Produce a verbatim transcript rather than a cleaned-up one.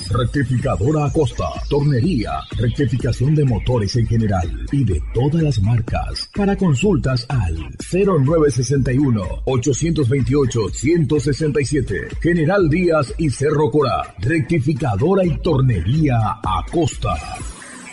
Rectificadora Acosta. Tornería, rectificación de motores en general y de todas las marcas. Para consultas al cero nueve seis uno, ocho dos ocho, uno seis siete. General Díaz y Cerro Corá. Rectificadora y tornería Acosta.